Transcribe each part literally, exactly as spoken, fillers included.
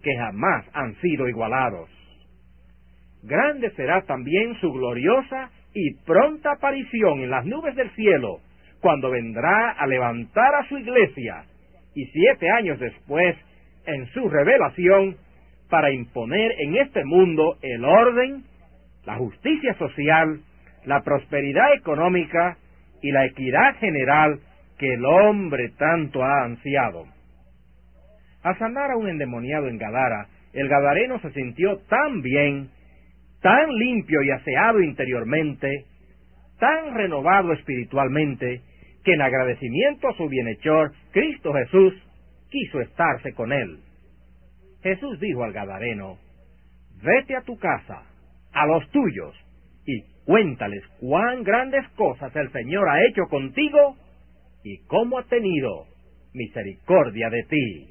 que jamás han sido igualados. Grande será también su gloriosa y pronta aparición en las nubes del cielo, cuando vendrá a levantar a su iglesia, y siete años después, en su revelación, para imponer en este mundo el orden, la justicia social, la prosperidad económica y la equidad general que el hombre tanto ha ansiado. Al sanar a un endemoniado en Gadara, el gadareno se sintió tan bien, tan limpio y aseado interiormente, tan renovado espiritualmente, que en agradecimiento a su bienhechor, Cristo Jesús, quiso estarse con él. Jesús dijo al gadareno: vete a tu casa, a los tuyos, y cuéntales cuán grandes cosas el Señor ha hecho contigo y cómo ha tenido misericordia de ti.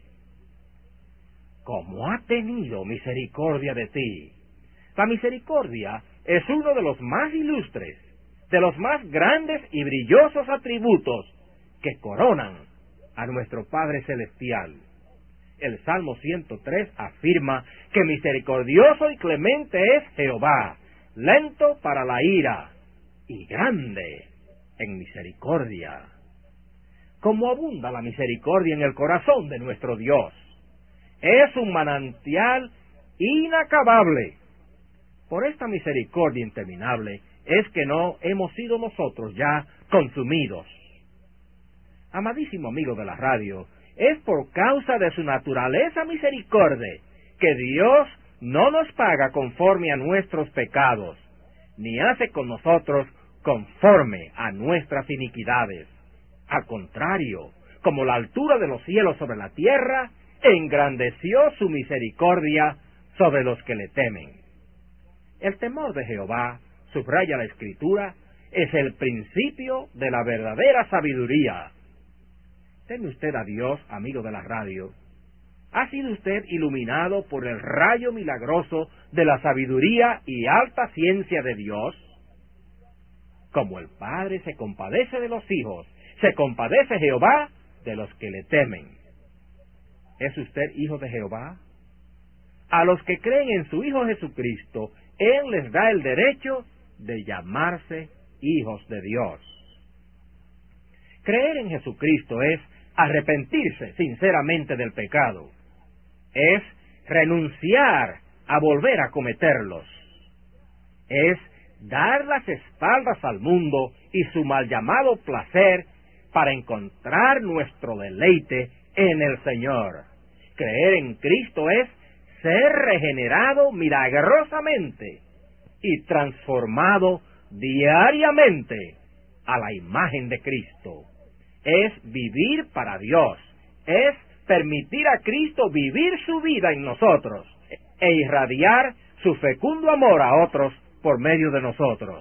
¿Cómo ha tenido misericordia de ti? La misericordia es uno de los más ilustres, de los más grandes y brillosos atributos que coronan a nuestro Padre Celestial. El Salmo ciento tres afirma que misericordioso y clemente es Jehová, lento para la ira y grande en misericordia. Como abunda la misericordia en el corazón de nuestro Dios. Es un manantial inacabable. Por esta misericordia interminable es que no hemos sido nosotros ya consumidos. Amadísimo amigo de la radio, es por causa de su naturaleza misericordia que Dios no nos paga conforme a nuestros pecados, ni hace con nosotros conforme a nuestras iniquidades. Al contrario, como la altura de los cielos sobre la tierra, engrandeció su misericordia sobre los que le temen. El temor de Jehová, subraya la Escritura, es el principio de la verdadera sabiduría. Teme usted a Dios, amigo de la radio. ¿Ha sido usted iluminado por el rayo milagroso de la sabiduría y alta ciencia de Dios? Como el Padre se compadece de los hijos, se compadece Jehová de los que le temen. ¿Es usted hijo de Jehová? A los que creen en su Hijo Jesucristo, Él les da el derecho de llamarse hijos de Dios. Creer en Jesucristo es arrepentirse sinceramente del pecado. Es renunciar a volver a cometerlos. Es dar las espaldas al mundo y su mal llamado placer para encontrar nuestro deleite en el Señor. Creer en Cristo es ser regenerado milagrosamente y transformado diariamente a la imagen de Cristo. Es vivir para Dios, es permitir a Cristo vivir su vida en nosotros e irradiar su fecundo amor a otros por medio de nosotros.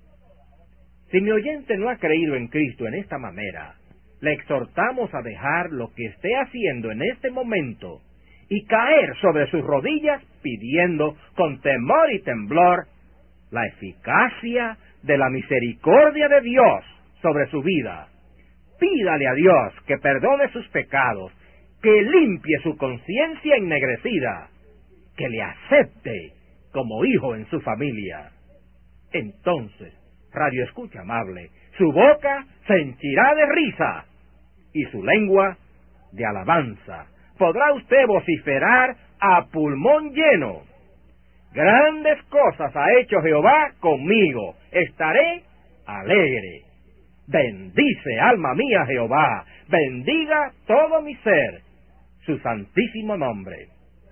Si mi oyente no ha creído en Cristo en esta manera, le exhortamos a dejar lo que esté haciendo en este momento y caer sobre sus rodillas pidiendo con temor y temblor la eficacia de la misericordia de Dios sobre su vida. Pídale a Dios que perdone sus pecados, que limpie su conciencia ennegrecida, que le acepte como hijo en su familia. Entonces, radio escucha amable, su boca se henchirá de risa y su lengua de alabanza. Podrá usted vociferar a pulmón lleno: grandes cosas ha hecho Jehová conmigo, estaré alegre. Bendice, alma mía, Jehová, bendiga todo mi ser su santísimo nombre.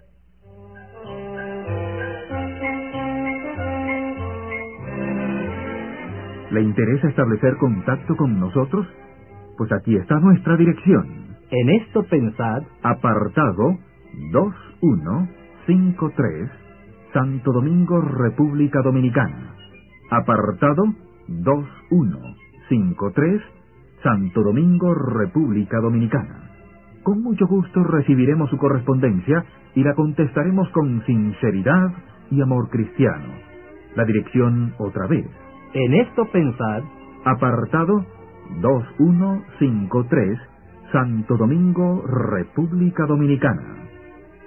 ¿Le interesa establecer contacto con nosotros? Pues aquí está nuestra dirección. En esto pensad, apartado dos uno cinco tres, Santo Domingo, República Dominicana. Apartado dos uno cinco tres, Santo Domingo, República Dominicana. Con mucho gusto recibiremos su correspondencia y la contestaremos con sinceridad y amor cristiano. La dirección otra vez. en esto pensad, apartado dos uno cinco tres, Santo Domingo, República Dominicana.